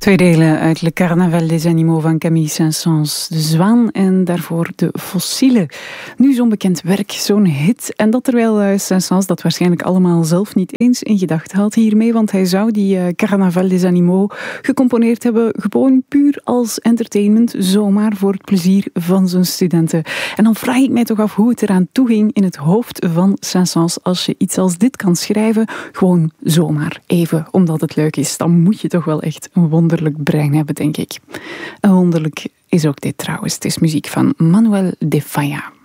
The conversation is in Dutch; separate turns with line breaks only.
Twee delen uit Le Carnaval des Animaux van Camille Saint-Saëns. De Zwaan en daarvoor De Fossielen. Nu zo'n bekend werk, zo'n hit. En dat terwijl Saint-Saëns dat waarschijnlijk allemaal zelf niet eens in gedachten had hiermee. Want hij zou die Carnaval des Animaux gecomponeerd hebben. Gewoon puur als entertainment. Zomaar voor het plezier van zijn studenten. En dan vraag ik mij toch af hoe het eraan toeging in het hoofd van Saint-Saëns. Als je iets als dit kan schrijven. Gewoon zomaar even omdat het leuk is. Dan moet je toch wel echt een wonderlijk brein hebben, denk ik. En wonderlijk is ook dit trouwens. Het is muziek van Manuel de Falla.